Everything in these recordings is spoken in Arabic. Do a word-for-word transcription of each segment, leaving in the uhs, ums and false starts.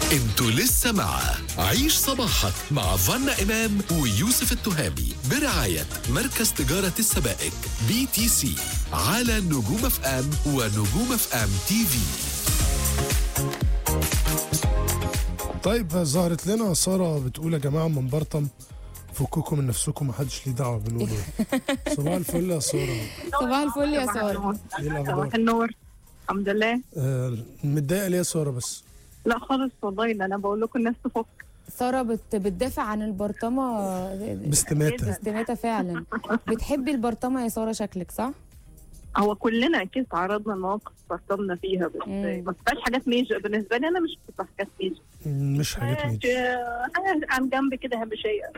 انتوا لسه مع عيش صباحك مع فانا إمام ويوسف التهامي برعاية مركز تجارة السبائك بي تي سي على نجوم اف ام ونجوم اف ام تي في. طيب ظهرت لنا سارة بتقول يا جماعة من برطم فكوكم من نفسكم محدش ليه دعوة بنقول ايه. صباح الفل يا سارة. صباح الفل يا سارة. ايه الأخبار؟ صباح النور. الحمد لله. آه متضايقة ليه يا سارة بس؟ لا خالص والله، انا بقول لكم الناس تفك. سارة بت بتدافع عن البرطمة باستماتة. باستماتة فعلا. بتحبي البرطمة يا سارة شكلك صح؟ هو كلنا اكيد تعرضنا لمواقف برطمنا فيها، بس مم. ما بتبقاش حاجات ميجر بالنسبه لي. انا مش بتبقى حاجات ميجر، مش حاجات ميجي. حاجات عن جنب كده هامشيه.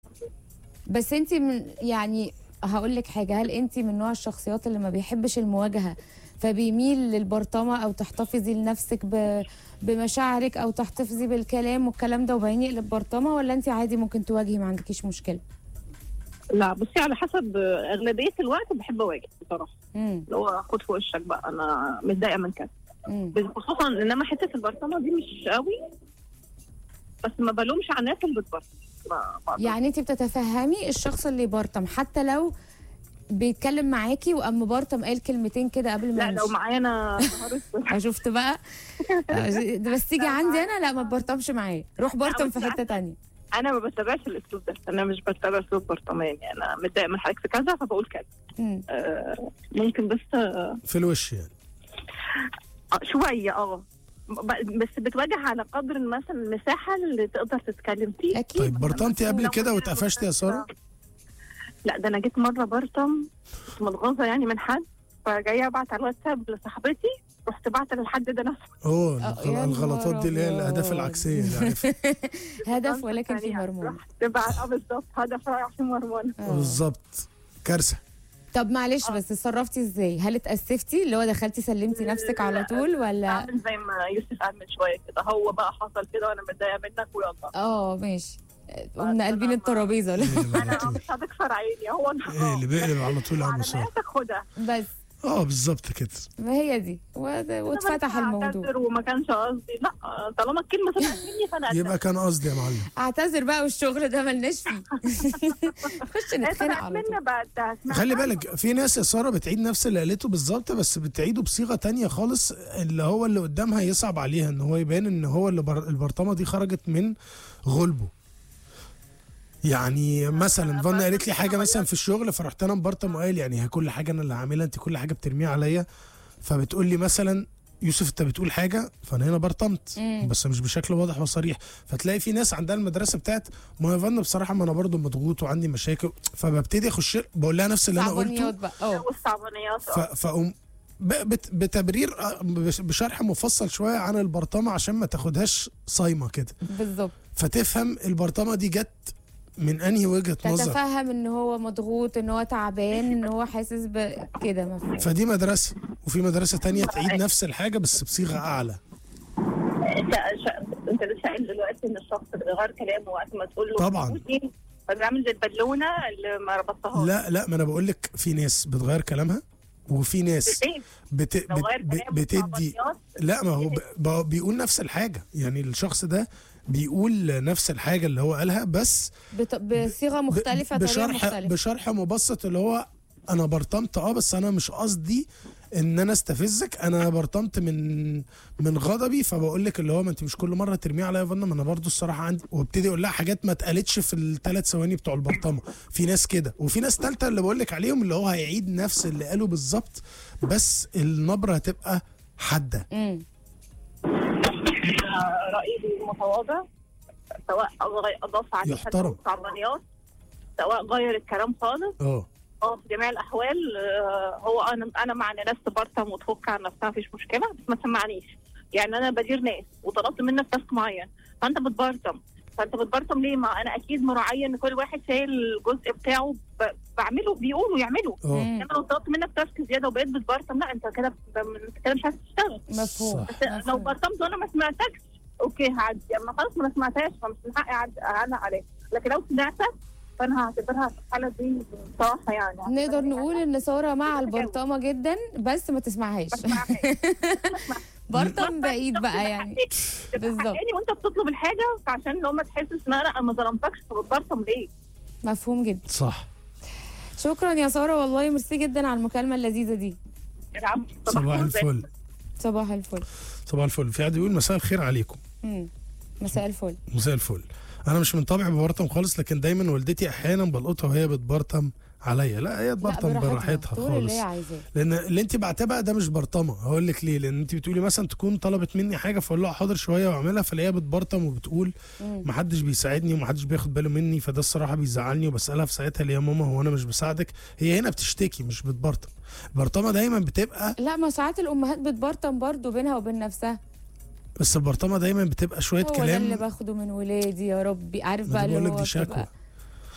بس انت من يعني هقول لك حاجة، هل انت من نوع الشخصيات اللي ما بيحبش المواجهة فبيميل للبرطمة او تحتفظي لنفسك ب... بمشاعرك او تحتفظي بالكلام والكلام ده وبعدين يقلب برطمة، ولا انت عادي ممكن تواجهي ما عندكيش مشكلة؟ لا بصي، على حسب. اغلبيه الوقت بحب اواجه بصراحه، امم اللي هو خد في وشك بقى انا متضايقه من كده. امم بس خصوصا انما حته البرطمه دي مش قوي، بس ما بلومش على الناس اللي بتبرطم. ما- ما- يعني انت بتتفهمي الشخص اللي برطم حتى لو بيتكلم معاكي وقام مبرطم قال كلمتين كده قبل ما لا لو يمشي؟ معايا انا نهار اسود. شفت بقى. بس تيجي عندي انا لا ما تبرطمش معايا، روح برطم في حته تانية. انا ما بتابعش الاسلوب ده، انا مش بتابع اسلوب برطمان. يعني انا متضايق من حضرتك في كذا فبقول كذا. مم. آه ممكن بس آه في الوش يعني. آه، شويه اه ب- بس بتواجه على قدر مثلا المساحه اللي تقدر تتكلم فيه. اكيد. طيب برطمتي قبل كده واتقفشتي يا سارة؟ لا ده انا جيت مره برطم، كنت متغاظه يعني من حد، فجايه ابعت على الواتساب لصاحبتي، رحت بعت للحد ده نفسه. اوه آه، الغل- يا الغلطات دي اللي هي نهار الاهداف أبيض. العكسية اللي عارفها. هدف ولكن في سريع. مرمون. رحت بعت اه بالظبط، هدف رايح في مرمون. آه. بالظبط كارثة. طب معلش بس اتصرفتي ازاي؟ هل اتأسفتي اللي هو دخلتي سلمتي نفسك على طول ولا؟ اعمل زي ما يوسف قال من شويه كده، هو بقى حصل كده وانا متضايقه منك ويلا. اه ماشي، قمنا قلبين الترابيزه. ايه اللي انا على طول؟ مش هتكسر عيني، هو انا ايه اللي بيقلب على طول يا عم على سارة؟ نفسك خدها. بس اه بالظبط كده. ما هي دي وات- واتفتح الموضوع. اعتذر وما كانش قصدي، لا طالما الكلمه طلعت مني فانا يبقى كان قصدي يا معلم. اعتذر بقى والشغل ده ملناش فيه. خش نتخانق على طول. منا بعد خلي بالك في ناس يا ساره بتعيد نفس اللي قالته بالظبط، بس بتعيده بصيغه تانية خالص، اللي هو اللي قدامها يصعب عليها ان هو يبان ان هو اللي بر... البرطمه دي خرجت من غلبه. يعني مثلا فانا قالت لي حاجه مثلا في الشغل فرحت انا مبرطم وقايل يعني هي كل حاجه انا اللي عاملها، انت كل حاجه بترميها عليا. فبتقول لي مثلا يوسف انت بتقول حاجه فانا هنا برطمت مم. بس مش بشكل واضح وصريح. فتلاقي في ناس عندها المدرسه بتاعت ما هي فانا بصراحه ما انا برضو مضغوط وعندي مشاكل، فببتدي اخش بقول لها نفس اللي انا قلته. صعبانيات بقى اه. والصعبانيات ف- فاقوم ب- بت- بتبرير آه، بش- بشرح مفصل شويه عن البرطمه عشان ما تاخدهاش صايمه كده، بالظبط. فتفهم البرطمه دي جت من انهي وجهه نظر. تتفهم ان هو مضغوط، ان هو تعبان، ان هو حاسس بكده مفهوم. فدي مدرسه، وفي مدرسه تانية تعيد نفس الحاجه بس بصيغه اعلى. انت ش- انت لسه قايل دلوقتي ان الشخص بيغير كلامه وقت ما تقول له طبعاً. فوتني، فبيعمل زي البالونه اللي ما ربطتهاش. لا لا ما انا بقول لك في ناس بتغير كلامها وفي ناس ليه؟ بت... لو بت... غير بت... كلامه بتدي. صعبانيات، لا ما هو ب... ب- بيقول نفس الحاجه، يعني الشخص ده بيقول نفس الحاجه اللي هو قالها بس بت... بصيغه ب- مختلفه، طريقه بشرح مختلفه. بشرح مبسط اللي هو انا برطمت اه بس انا مش قصدي ان انا استفزك، انا برطمت من من غضبي. فبقول لك اللي هو ما انت مش كل مره ترميه عليا يا فندم، ما انا برضو الصراحه عندي، وابتدي اقول لها حاجات ما اتقالتش في الثلاث ثواني بتوع البرطمه. في ناس كده، وفي ناس ثالثه اللي بقول لك عليهم اللي هو هيعيد نفس اللي قاله بالظبط بس النبره هتبقى حاده. امم رأيي متواضع، سواء غي- اضاف عليه يحترم. صعبانيات، سواء غير الكلام خالص. اه اه في جميع الاحوال آه، هو انا انا مع ان الناس تبرطم وتفك عن نفسها مفيش مشكله، بس ما تسمعنيش. يعني انا بدير ناس وطلبت منك تاسك معين فانت بتبرطم، فانت بتبرطم ليه؟ ما انا اكيد مراعيه ان كل واحد شايل الجزء بتاعه ب- بعمله بيقولوا يعمله. اه انما لو طلبت منك تاسك زياده وبقيت بتبرطم، لا انت كده انت كده مش عايز تشتغل. مفهوم. صح. بس لو مفهوم. برطمت وانا ما سمعتكش اوكي هعدي، اما خلاص ما سمعتهاش فمش من حقي أعد- اعلق عليك. لكن لو سمعتك فانا هعتبرها في الحاله دي بصراحه يعني نقدر نقول ان ساره مع البرطمه جدا بس ما تسمعهاش. بسمعها. برطم بعيد بقى يعني. بالظبط. يعني وانت بتطلب الحاجه فعشان لو ما تحسش ان انا انا ما ظلمتكش فبتبرطم ليه؟ مفهوم جدا. صح. شكرا يا ساره والله، ميرسي جدا على المكالمه اللذيذه دي. العفو. صباح الفل. صباح الفل. صباح الفل. في حد يقول مساء الخير عليكم. امم مساء الفل. مساء الفل. انا مش من طبعي ببرطم خالص، لكن دايما والدتي احيانا بلقطها وهي بتبرطم عليا. لا هي تبرطم براحتها خالص، اللي هي عايزاه. لان اللي انت بعتها بقى ده مش برطمه. هقول لك ليه. لان انت بتقولي مثلا تكون طلبت مني حاجه فاقول لها حاضر شويه واعملها، فلاقيها بتبرطم وبتقول ما حدش بيساعدني وما حدش بياخد باله مني، فده الصراحه بيزعلني. وبسالها في ساعتها ليه يا ماما هو انا مش بساعدك؟ هي هنا بتشتكي مش بتبرطم. البرطمه دايما بتبقى لا، ما ساعات الامهات بتبرطم برضو بينها وبين نفسها. بس البرطمه دايما بتبقى شويه هو كلام. ده اللي باخده من ولادي يا ربي. عارف بقى اللي بقول لك هو دي بتبقى شكوى.